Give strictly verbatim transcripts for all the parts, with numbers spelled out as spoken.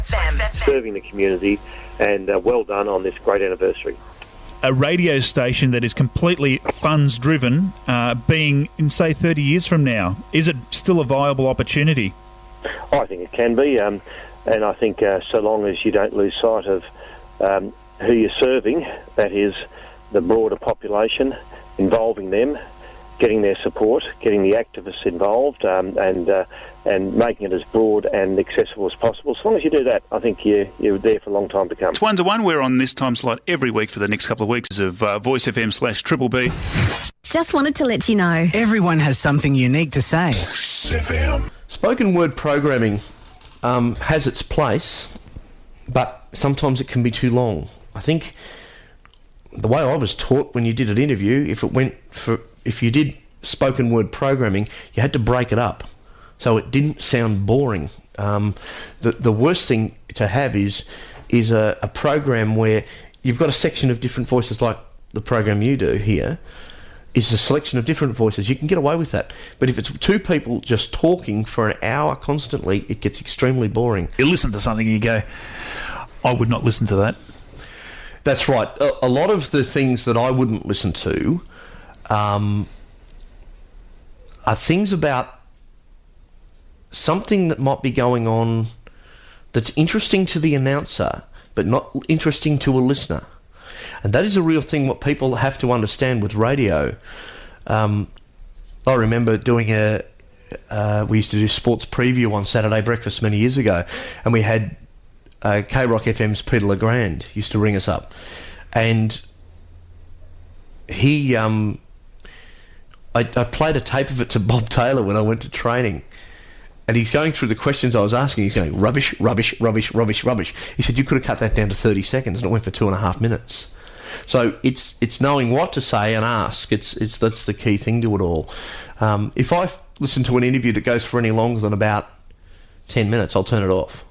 serving the community, and uh, well done on this great anniversary. A radio station that is completely funds-driven, uh, being in, say, thirty years from now, is it still a viable opportunity? I think it can be, um, and I think uh, so long as you don't lose sight of um, who you're serving, that is the broader population, involving them, getting their support, getting the activists involved, um, and uh, and making it as broad and accessible as possible. As long as you do that, I think you're, you're there for a long time to come. It's one to one. We're on this time slot every week for the next couple of weeks of uh, Voice F M slash Triple B. Just wanted to let you know. Everyone has something unique to say. Voice F M. Spoken word programming um, has its place, but sometimes it can be too long. I think the way I was taught when you did an interview, if it went for if you did spoken word programming, you had to break it up so it didn't sound boring. Um, the the worst thing to have is is a, a program where you've got a section of different voices, like the program you do here is a selection of different voices. You can get away with that. But if it's two people just talking for an hour constantly, it gets extremely boring. You listen to something and you go, I would not listen to that. That's right. A, a lot of the things that I wouldn't listen to um, are things about something that might be going on that's interesting to the announcer, but not interesting to a listener. And that is a real thing, what people have to understand with radio. Um, I remember doing a... Uh, we used to do sports preview on Saturday breakfast many years ago, and we had uh, K Rock F M's Peter Legrand used to ring us up. And he... Um, I, I played a tape of it to Bob Taylor when I went to training. And he's going through the questions I was asking. He's going, rubbish, rubbish, rubbish, rubbish, rubbish. He said, you could have cut that down to thirty seconds, and it went for two and a half minutes. So it's it's knowing what to say and ask. It's it's that's the key thing to it all. Um, if I listen to an interview that goes for any longer than about ten minutes, I'll turn it off.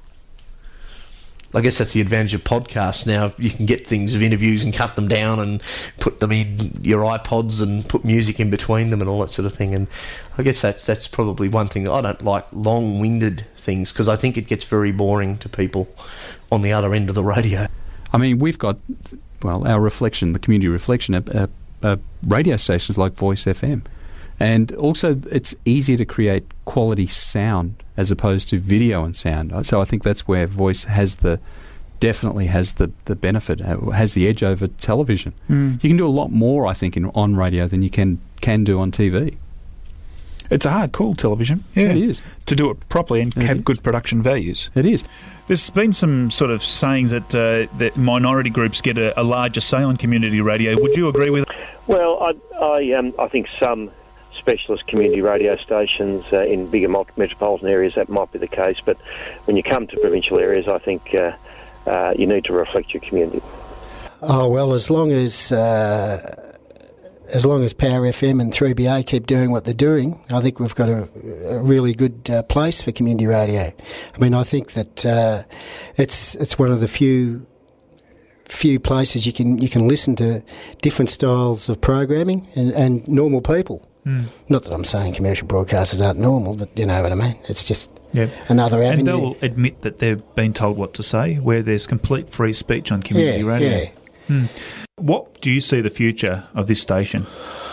I guess that's the advantage of podcasts now. You can get things of interviews and cut them down and put them in your iPods and put music in between them and all that sort of thing. And I guess that's that's probably one thing. I don't like long-winded things because I think it gets very boring to people on the other end of the radio. I mean, we've got, well, our reflection, the community reflection, uh, uh, radio stations like Voice F M. And also, it's easier to create quality sound as opposed to video and sound. So I think that's where voice has the, definitely has the, the benefit, has the edge over television. Mm. You can do a lot more, I think, in, on radio than you can can do on T V. It's a hard call, television. Yeah, it is. To do it properly and it have is. good production values. It is. There's been some sort of sayings that uh, that minority groups get a, a larger say on community radio. Would you agree with that? Well, I I, um, I think some specialist community radio stations uh, in bigger metropolitan areas, that might be the case. But when you come to provincial areas, I think uh, uh, you need to reflect your community. Oh, well, as long as... Uh As long as Power F M and three B A keep doing what they're doing, I think we've got a, a really good uh, place for community radio. I mean, I think that uh, it's it's one of the few few places you can you can listen to different styles of programming and, and normal people. Mm. Not that I'm saying commercial broadcasters aren't normal, but you know what I mean. It's just yeah. another avenue. And they'll admit that they've been told what to say, where there's complete free speech on community yeah, radio. Yeah. Mm. What do you see the future of this station?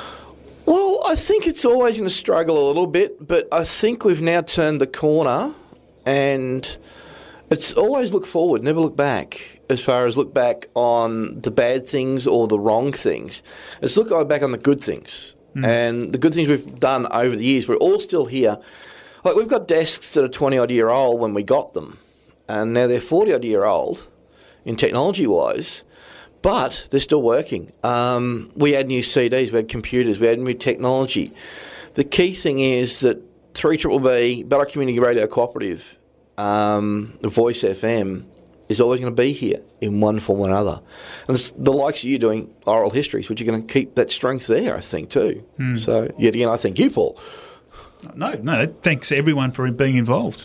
Well, I think it's always going to struggle a little bit, but I think we've now turned the corner, and it's always look forward, never look back, as far as look back on the bad things or the wrong things. It's look back on the good things, mm. and the good things we've done over the years. We're all still here. Like, we've got desks that are twenty-odd year old when we got them, and now they're forty-odd year old in technology-wise. But they're still working. Um, we had new C Ds, we had computers, we had new technology. The key thing is that three B B B, Ballarat Community Radio Cooperative, um, Voice F M, is always going to be here in one form or another. And it's the likes of you doing oral histories, which are going to keep that strength there, I think, too. Mm. So, yet again, I thank you, Paul. No, no, thanks everyone for being involved.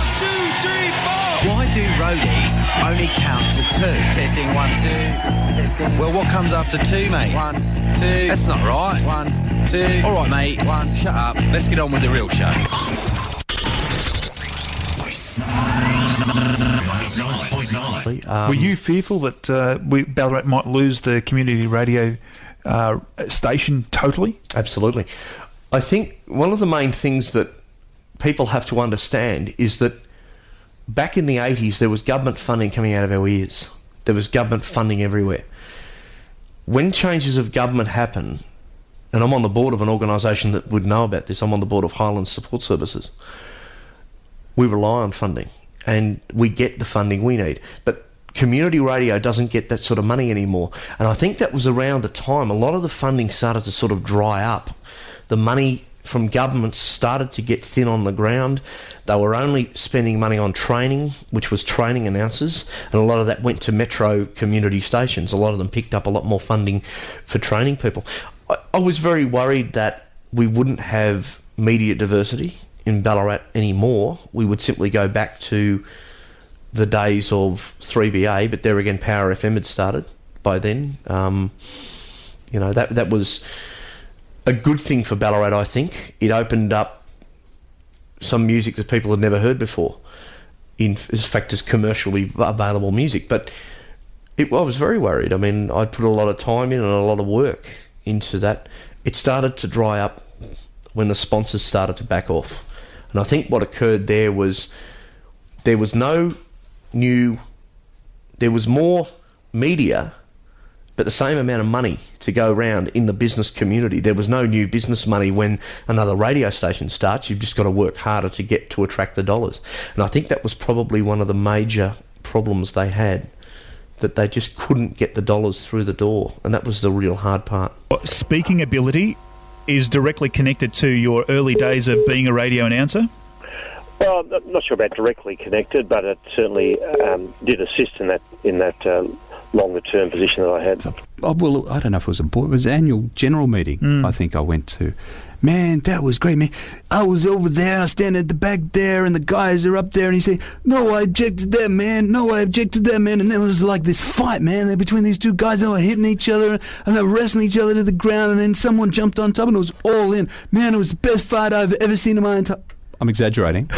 Why do roadies only count to two? Testing one, two. Testing. Well, what comes after two, mate? One, two. That's not right. One, two. All right, mate. One. Shut up. Let's get on with the real show. absolutely. Um, Were you fearful that uh, we, Ballarat might lose the community radio uh, station totally? Absolutely. I think one of the main things that people have to understand is that back in the eighties, there was government funding coming out of our ears. There was government funding everywhere. When changes of government happen, and I'm on the board of an organisation that would know about this, I'm on the board of Highlands Support Services, we rely on funding and we get the funding we need. But community radio doesn't get that sort of money anymore. And I think that was around the time a lot of the funding started to sort of dry up. The money from governments started to get thin on the ground. They were only spending money on training, which was training announcers, and a lot of that went to metro community stations. A lot of them picked up a lot more funding for training people. I, I was very worried that we wouldn't have media diversity in Ballarat anymore. We would simply go back to the days of three B A, but there again, Power F M had started by then. Um, you know, that that was a good thing for Ballarat, I think. It opened up some music that people had never heard before, in fact, as commercially available music. But it, I was very worried. I mean, I put a lot of time in and a lot of work into that. It started to dry up when the sponsors started to back off. And I think what occurred there was there was no new... There was more media, but the same amount of money to go around in the business community. There was no new business money when another radio station starts. You've just got to work harder to get to attract the dollars. And I think that was probably one of the major problems they had, that they just couldn't get the dollars through the door. And that was the real hard part. Speaking ability is directly connected to your early days of being a radio announcer? Well, I'm not sure about directly connected, but it certainly um, did assist in that in that uh, longer-term position that I had. Oh, well, I don't know if it was a board. It was an annual general meeting, mm. I think I went to. Man, that was great, man. I was over there, I was standing at the back there, and the guys are up there, and he said, no, I objected that, man. No, I objected that, man. And there was like this fight, man, between these two guys. They were hitting each other, and they were wrestling each other to the ground, and then someone jumped on top, and it was all in. Man, it was the best fight I've ever seen in my entire... I'm exaggerating.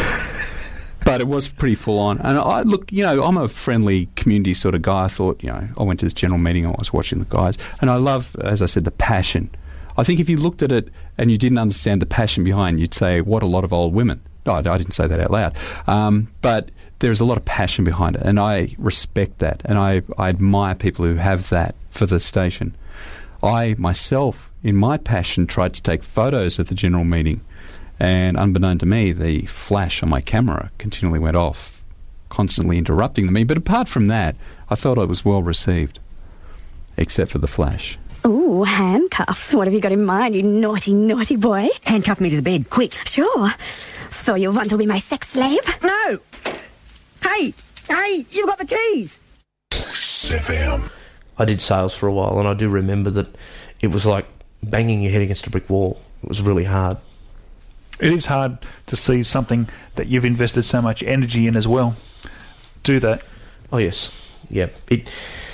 But it was pretty full on. And I look, you know, I'm a friendly community sort of guy. I thought, you know, I went to this general meeting, I was watching the guys, and I love, as I said, the passion. I think if you looked at it and you didn't understand the passion behind, you'd say, what a lot of old women. No, I didn't say that out loud. Um, but there's a lot of passion behind it, and I respect that, and I, I admire people who have that for the station. I, myself, in my passion, tried to take photos of the general meeting, and unbeknown to me, the flash on my camera continually went off, constantly interrupting me. But apart from that, I felt I was well received, except for the flash. Ooh, handcuffs. What have you got in mind, you naughty, naughty boy? Handcuff me to the bed, quick. Sure. So you want to be my sex slave? No! Hey! Hey, you've got the keys! F M. I did sales for a while, and I do remember that it was like banging your head against a brick wall. It was really hard. It is hard to see something that you've invested so much energy in as well do that. Oh, yes. Yeah. It...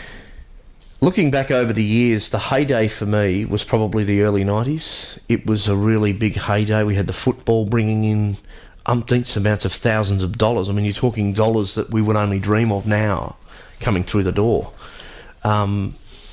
Looking back over the years, the heyday for me was probably the early nineties. It was a really big heyday. We had the football bringing in umpteenth amounts of thousands of dollars. I mean, you're talking dollars that we would only dream of now coming through the door. Um,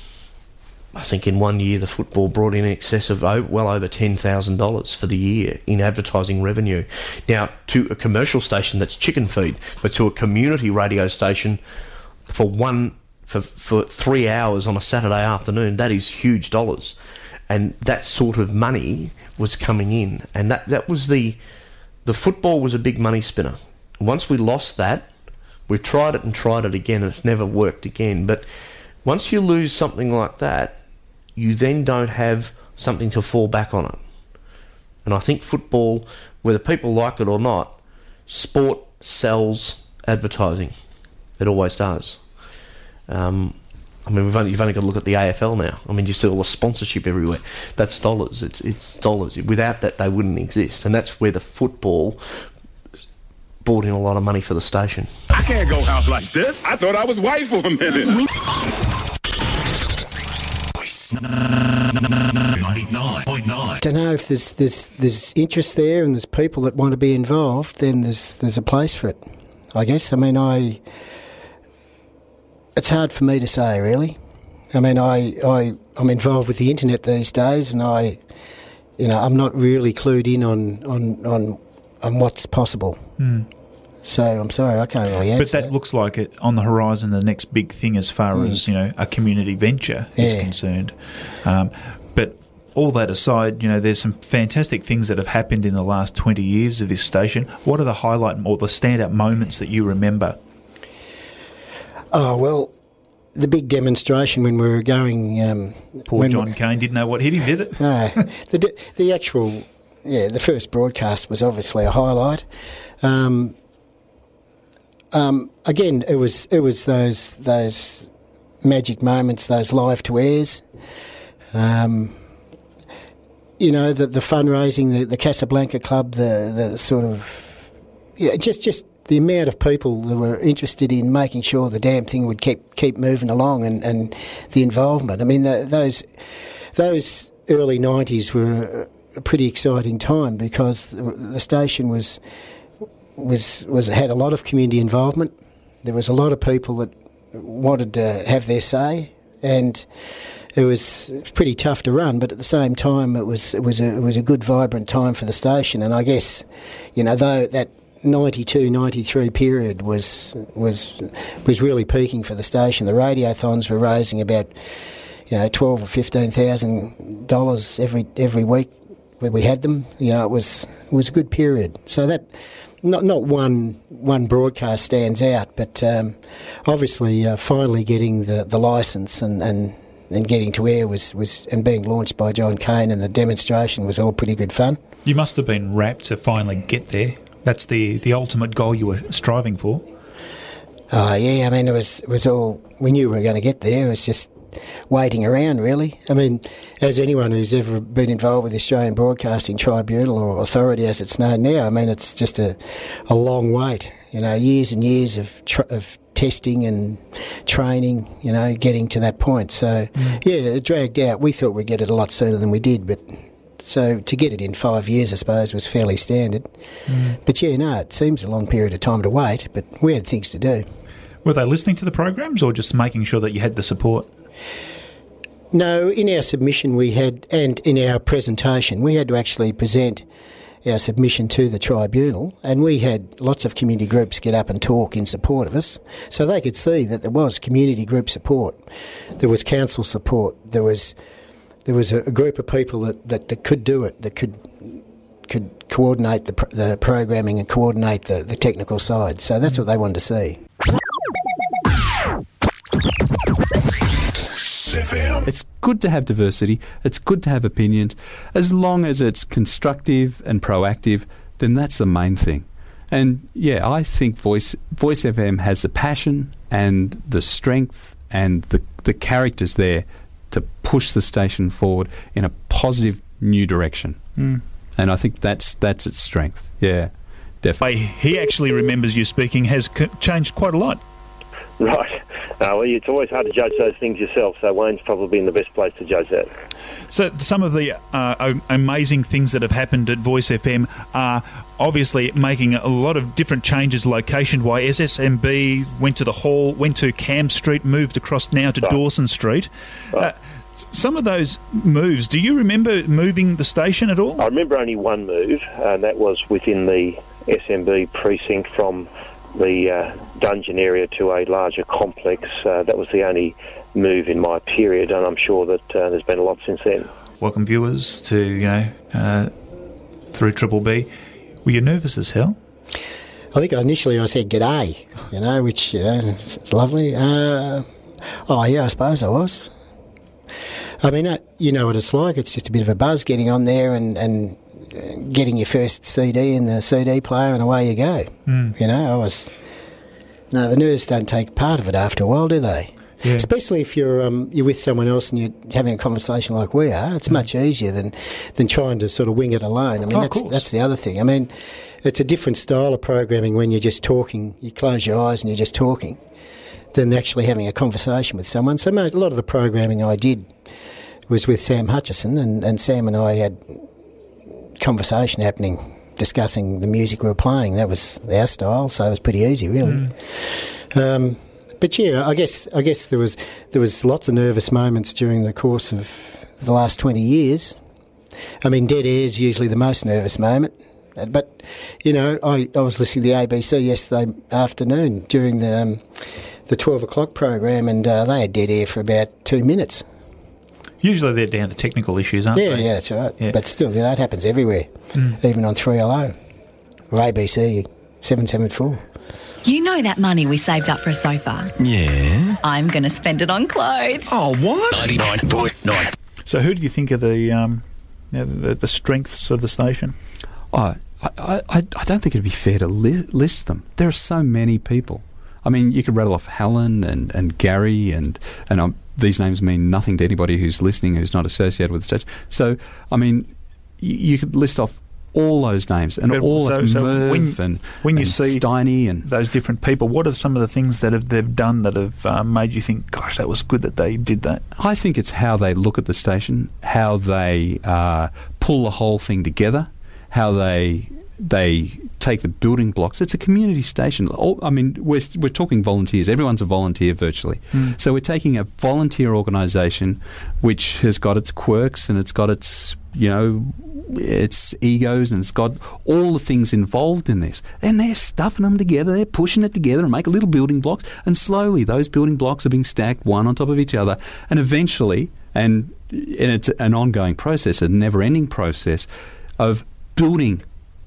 I think in one year the football brought in excess of oh, well over ten thousand dollars for the year in advertising revenue. Now, to a commercial station, that's chicken feed, but to a community radio station for one... For, for three hours on a Saturday afternoon, that is huge dollars. And that sort of money was coming in. And that, that was the... The football was a big money spinner. Once we lost that, we've tried it and tried it again, and it's never worked again. But once you lose something like that, you then don't have something to fall back on it. And I think football, whether people like it or not, sport sells advertising. It always does. Um, I mean, we've only, you've only got to look at the A F L now. I mean, you see all the sponsorship everywhere. That's dollars. It's it's dollars. Without that, they wouldn't exist. And that's where the football brought in a lot of money for the station. I can't go out like this. I thought I was white for a minute. ninety-nine point nine. I don't know if there's there's there's interest there and there's people that want to be involved. Then there's there's a place for it, I guess. I mean, I. it's hard for me to say, really. I mean, I, I, I'm involved with the internet these days, and I, you know, I'm not really clued in on, on, on, on what's possible. Mm. So I'm sorry, I can't really answer. But that, that looks like it on the horizon, the next big thing as far mm. as, you know, a community venture is yeah. concerned. Um, but all that aside, you know, there's some fantastic things that have happened in the last twenty years of this station. What are the highlight or the standout moments that you remember? Oh, well, the big demonstration when we were going... Um, Poor John Cain didn't know what hit him, did it? No. the, the actual... Yeah, the first broadcast was obviously a highlight. Um, um, again, it was it was those those magic moments, those live to airs. Um, you know, the the fundraising, the, the Casablanca Club, the the sort of yeah, just just the amount of people that were interested in making sure the damn thing would keep keep moving along, and, and the involvement. I mean, the, those those early nineties were a pretty exciting time because the, the station was was was had a lot of community involvement. There was a lot of people that wanted to have their say, and it was pretty tough to run. But at the same time, it was it was a, it was a good, vibrant time for the station. And I guess, you know, though that ninety-two, ninety-three period was was was really peaking for the station. The radiothons were raising about, you know, twelve or fifteen thousand dollars every every week when we had them. You know, it was it was a good period. So that not not one one broadcast stands out, but um, obviously uh, finally getting the, the licence and, and, and getting to air was, was and being launched by John Cain, and the demonstration was all pretty good fun. You must have been rapt to finally get there. That's the, the ultimate goal you were striving for. Oh, yeah, I mean, it was it was all... We knew we were going to get there. It was just waiting around, really. I mean, as anyone who's ever been involved with the Australian Broadcasting Tribunal, or Authority as it's known now, I mean, it's just a, a long wait. You know, years and years of tr- of testing and training, you know, getting to that point. So, mm. yeah, it dragged out. We thought we'd get it a lot sooner than we did, but... So to get it in five years, I suppose, was fairly standard. Mm. But yeah, no, it seems a long period of time to wait, but we had things to do. Were they listening to the programs or just making sure that you had the support? No, in our submission we had, and in our presentation, we had to actually present our submission to the tribunal, and we had lots of community groups get up and talk in support of us, so they could see that there was community group support, there was council support, there was... There was a, a group of people that, that, that could do it, that could could coordinate the pr- the programming and coordinate the, the technical side. So that's what they wanted to see. It's good to have diversity. It's good to have opinions. As long as it's constructive and proactive, then that's the main thing. And yeah, I think Voice Voice F M has the passion and the strength and the the characters there to push the station forward in a positive new direction. Mm. And I think that's that's its strength. Yeah, definitely. He actually remembers you speaking has c- changed quite a lot. Right. Uh, well, it's always hard to judge those things yourself, so Wayne's probably in the best place to judge that. So some of the uh, amazing things that have happened at Voice F M are obviously making a lot of different changes location-wise. S S M B went to the Hall, went to Cam Street, moved across now to right. Dawson Street. Right. Uh, some of those moves, do you remember moving the station at all? I remember only one move, and that was within the S M B precinct from the uh, dungeon area to a larger complex. Uh, that was the only move in my period, and I'm sure that uh, there's been a lot since then. Welcome, viewers, to, you know, uh, through Triple B. Were you nervous as hell? I think initially I said g'day, you know, which, you know, it's lovely. Uh, oh, yeah, I suppose I was. I mean, uh, you know what it's like. It's just a bit of a buzz getting on there and, and getting your first C D in the C D player, and away you go. Mm. You know, I was... No, the nerves don't take part of it after a while, do they? Yeah. Especially if you're um, you're with someone else and you're having a conversation like we are. It's mm. much easier than, than trying to sort of wing it alone. I mean, oh, that's that's the other thing. I mean, it's a different style of programming when you're just talking. You close your eyes and you're just talking, than actually having a conversation with someone. So most, a lot of the programming I did was with Sam Hutchison, and, and Sam and I had conversation happening, discussing the music we were playing. That was our style, so it was pretty easy, really. Mm. Um, but yeah, I guess I guess there was there was lots of nervous moments during the course of the last twenty years. I mean, dead air is usually the most nervous moment. But, you know, I, I was listening to the A B C yesterday afternoon during the um, the twelve o'clock program, and uh, they had dead air for about two minutes. Usually they're down to technical issues, aren't yeah, they? Yeah, that's right. Yeah. But still, you know, it happens everywhere, mm. even on three L O or A B C seven seventy-four. You know that money we saved up for a sofa? Yeah. I'm going to spend it on clothes. Oh, what? ninety-nine point nine. So who do you think are the, um, you know, the, the strengths of the station? Oh, I, I, I don't think it'd be fair to li- list them. There are so many people. I mean, you could rattle off Helen and, and Gary, and and um, these names mean nothing to anybody who's listening who's not associated with the station. So, I mean, you, you could list off all those names and but all so, of so Merv when, and when you and see Steiny and those different people, what are some of the things that have, they've done that have um, made you think, gosh, that was good that they did that? I think it's how they look at the station, how they uh, pull the whole thing together, how they they take the building blocks. It's a community station. All, I mean, we're we're talking volunteers. Everyone's a volunteer virtually. Mm. So we're taking a volunteer organisation which has got its quirks and it's got its, you know, its egos and it's got all the things involved in this. And they're stuffing them together. They're pushing it together and making little building blocks. And slowly those building blocks are being stacked one on top of each other. And eventually, and, and it's an ongoing process, a never-ending process of building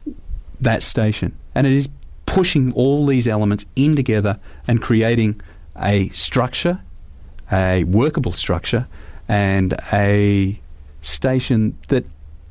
that station, and it is pushing all these elements in together and creating a structure, a workable structure, and a station that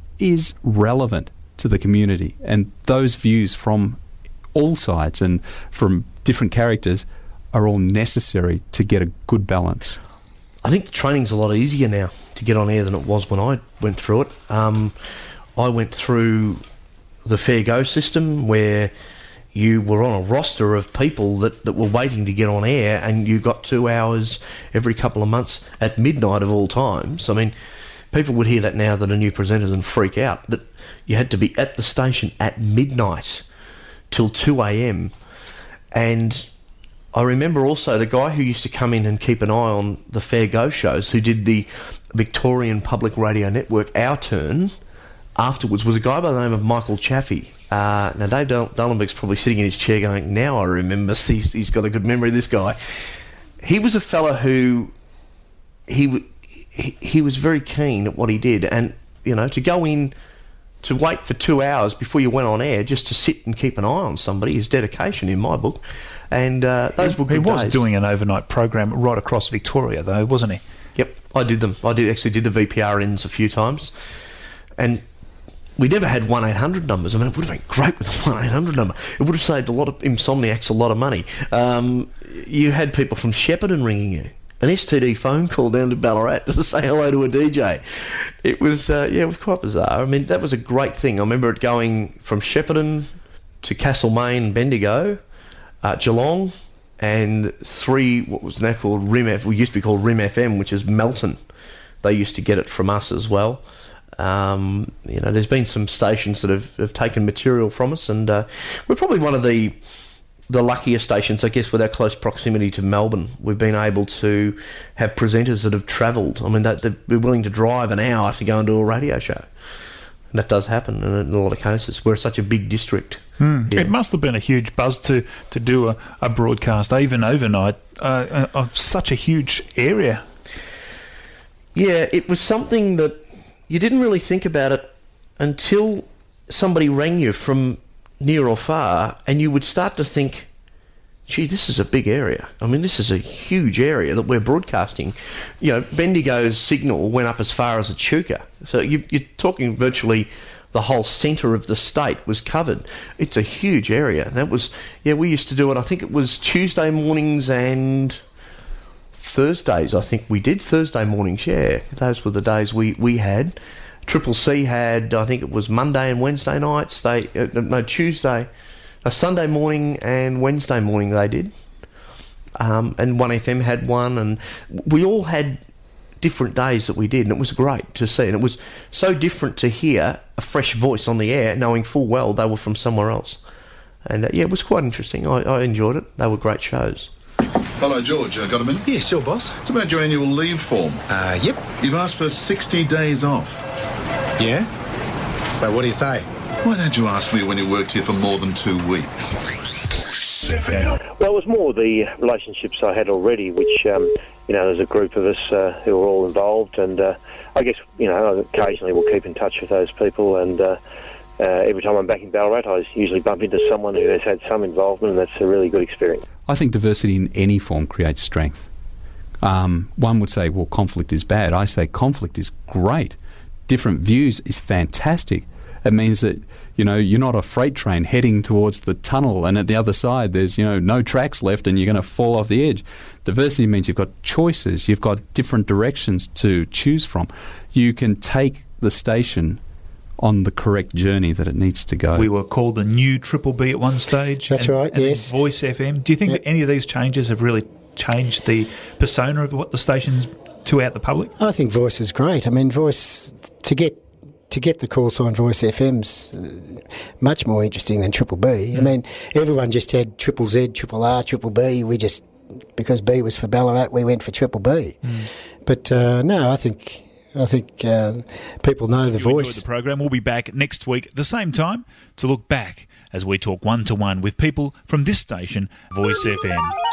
is relevant to the community. And those views from all sides and from different characters are all necessary to get a good balance. I think the training's a lot easier now to get on air than it was when I went through it. Um, I went through the Fair Go system where you were on a roster of people that, that were waiting to get on air, and you got two hours every couple of months at midnight of all times. I mean, people would hear that now that are new presenters and freak out, that you had to be at the station at midnight till two a.m. And I remember also the guy who used to come in and keep an eye on the Fair Go shows, who did the Victorian Public Radio Network Our Turn afterwards, was a guy by the name of Michael Chaffee. Uh, now, Dave Dul- Dullenberg's probably sitting in his chair going, now I remember, he's, he's got a good memory, this guy. He was a fella who, he, he he was very keen at what he did, and, you know, to go in, to wait for two hours before you went on air just to sit and keep an eye on somebody is dedication in my book. And uh, those he, were good He was days. doing an overnight program right across Victoria, though, wasn't he? Yep, I did them. I did actually did the V P R Ns a few times. And we never had one eight hundred numbers. I mean, it would have been great with a one eight hundred number. It would have saved a lot of insomniacs a lot of money. Um, you had people from Shepparton ringing you. An S T D phone call down to Ballarat to say hello to a D J. It was, uh, yeah, it was quite bizarre. I mean, that was a great thing. I remember it going from Shepparton to Castlemaine, Bendigo, uh, Geelong, and three, what was now called Rim F, we used to be called Rim F M, which is Melton. They used to get it from us as well. Um, you know, there's been some stations that have, have taken material from us, and uh, we're probably one of the the luckier stations, I guess, with our close proximity to Melbourne. We've been able to have presenters that have travelled. I mean, they, they're willing to drive an hour to go and do a radio show. And that does happen in a lot of cases. We're such a big district. Hmm. Yeah. It must have been a huge buzz to, to do a, a broadcast, even overnight, uh, of such a huge area. Yeah, it was something that you didn't really think about it until somebody rang you from near or far, and you would start to think, gee, this is a big area. I mean, this is a huge area that we're broadcasting. You know, Bendigo's signal went up as far as Echuca. So you, you're talking virtually the whole centre of the state was covered. It's a huge area. And that was, yeah, we used to do it, I think it was Tuesday mornings and Thursdays, I think we did. Thursday mornings, yeah. Those were the days we, we had. Triple C had, I think it was Monday and Wednesday nights. They uh, no Tuesday, a Sunday morning and Wednesday morning they did. Um, and one F M had one, and we all had different days that we did, and it was great to see. And it was so different to hear a fresh voice on the air, knowing full well they were from somewhere else. And uh, yeah, it was quite interesting. I, I enjoyed it. They were great shows. Hello, George. Uh, got a minute? Yeah, sure, boss. It's about your annual leave form. Uh, yep. You've asked for sixty days off. Yeah? So what do you say? Why don't you ask me when you worked here for more than two weeks? Well, it was more the relationships I had already, which, um, you know, there's a group of us uh, who were all involved, and uh, I guess, you know, occasionally we'll keep in touch with those people, and uh, uh, every time I'm back in Ballarat, I usually bump into someone who has had some involvement, and that's a really good experience. I think diversity in any form creates strength. Um, one would say, well, conflict is bad. I say conflict is great. Different views is fantastic. It means that, you know, you're not a freight train heading towards the tunnel and at the other side there's, you know, no tracks left and you're going to fall off the edge. Diversity means you've got choices. You've got different directions to choose from. You can take the station on the correct journey that it needs to go. We were called the new Triple B at one stage. That's and, right, and yes. Voice F M. Do you think Yep. that any of these changes have really changed the persona of what the station's to out the public? I think Voice is great. I mean, Voice, to get to get the call sign Voice F M's uh, much more interesting than Triple B. Mm. I mean, everyone just had Triple Z, Triple R, Triple B. We just, because B was for Ballarat, we went for Triple B. Mm. But uh, no, I think I think um, people know the if you voice. enjoyed the program, we'll be back next week at the same time to look back as we talk one to one with people from this station, Voice F M.